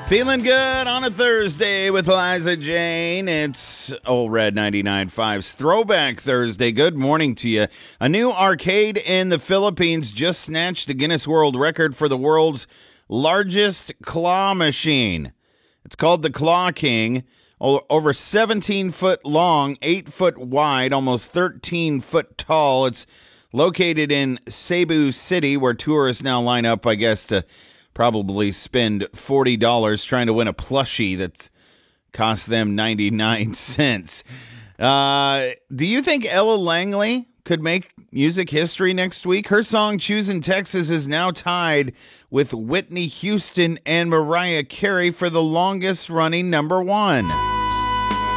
Feeling good on a Thursday with Liza Jane. It's Old Red 99.5's Throwback Thursday. Good morning to you. A new arcade in the Philippines just snatched the Guinness World Record for the world's largest claw machine. It's called the Claw King. Over 17 foot long, 8 foot wide, almost 13 foot tall. It's located in Cebu City, where tourists now line up, I guess, to probably spend $40 trying to win a plushie that cost them 99 cents. Do you think Ella Langley could make music history next week? Her song Choosing Texas is now tied with Whitney Houston and Mariah Carey for the longest running number one.